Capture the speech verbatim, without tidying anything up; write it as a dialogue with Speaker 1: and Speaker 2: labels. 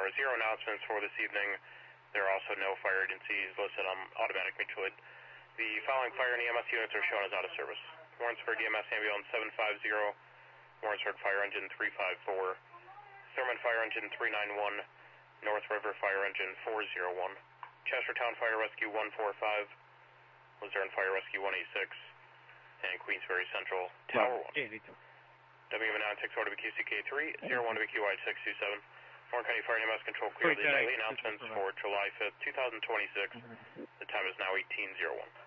Speaker 1: are zero announcements for this evening. There are also no fire agencies listed on automatic mutual aid. The following fire and E M S units are shown as out of service. Warrensburg E M S Ambulance seven five zero, Warrensburg Fire Engine three five four, Thurman Fire Engine three nine one, North River Fire Engine four zero one, Chestertown Fire Rescue one four five, Luzerne Fire Rescue one eight six, and Queensbury Central Tower one. W M nine six four W Q C K three, zero one W Q Y six two seven. Warren County Fire and E M S Control clear the daily announcements for July fifth, two thousand twenty-six. The time is now eighteen oh one.